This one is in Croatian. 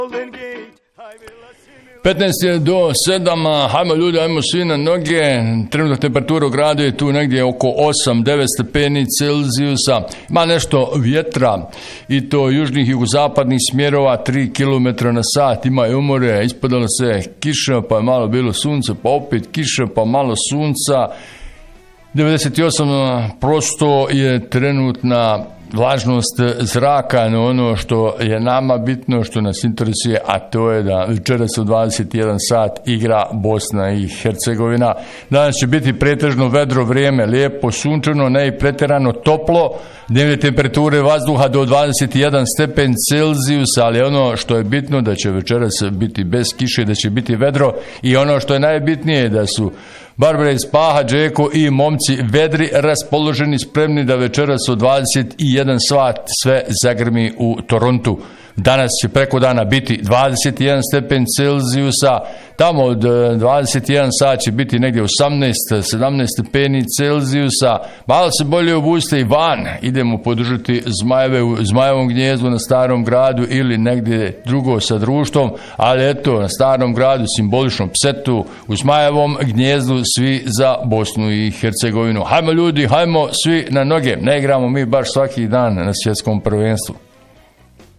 15 do 7, hajmo ljudi, hajmo svi na noge. Trenutna temperatura u gradu je tu negdje oko 8-9 stepeni Celzijusa. Ima nešto vjetra i to južnih i jugozapadnih smjerova 3 km na sat. Ima i umore, ispadala se kiša, pa je malo bilo sunca, pa opet kiša, pa malo sunca. 98% je trenutna vlažnost zraka, no ono što je nama bitno, što nas interesuje, a to je da večeras u 21 sat igra Bosna i Hercegovina. Danas će biti pretežno vedro vrijeme, lijepo sunčano, ne i pretjerano toplo, dnevne temperature vazduha do 21 stepen Celzijusa, ali ono što je bitno da će večeras biti bez kiše, da će biti vedro i ono što je najbitnije da su Barbara iz Paha, Džeko i momci vedri raspoloženi, spremni da večeras od 21 sat sve zagrmi u Torontu. Danas će preko dana biti 21 stepen Celzijusa, tamo od 21 sat će biti negdje 18-17 stepeni Celzijusa. Malo se bolje obuste i van, idemo podržati Zmajeve u Zmajevom gnjezdu na Starom gradu ili negdje drugo sa društvom, ali eto, na Starom gradu, simboličnom Psetu, u Zmajevom gnjezdu svi za Bosnu i Hercegovinu. Hajmo ljudi, hajmo svi na noge, ne igramo mi baš svaki dan na svjetskom prvenstvu.